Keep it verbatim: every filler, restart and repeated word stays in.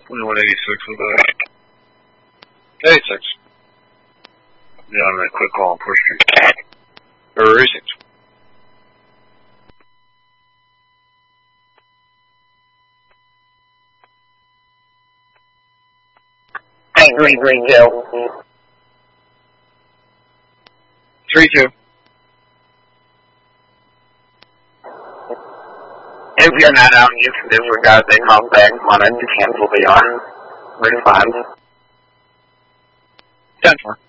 twenty-one eighty-six with that. eighty-six. Yeah, I'm gonna quick call on Push Street. Or eighty-six. Angry Green Joe. three two. If you're not on YouTube, disregard the call back on it. You cancel the on. Respond. ten four.